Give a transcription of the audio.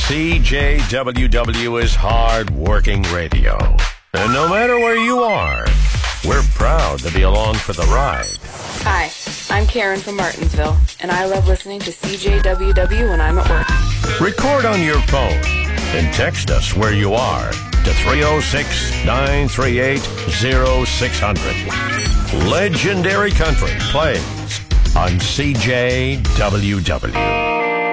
CJWW is hard-working radio. And no matter where you are, we're proud to be along for the ride. Hi, I'm Karen from Martinsville, and I love listening to CJWW when I'm at work. Record on your phone and text us where you are to 306-938-0600. Legendary Country plays on CJWW.